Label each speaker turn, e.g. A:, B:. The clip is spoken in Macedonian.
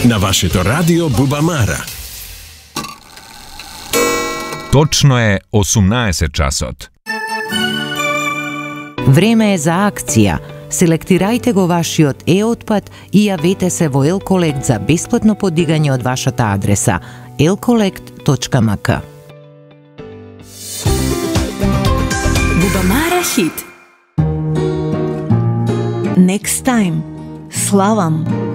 A: на вашето радио Бубамара.
B: Точно е 18 часот.
C: Време е за акција. Селектирајте го вашиот e-отпад и јавете се во Elcollect за бесплатно подигање од вашата адреса elcollect.mk.
D: Бубамара хит. Next time. Славам.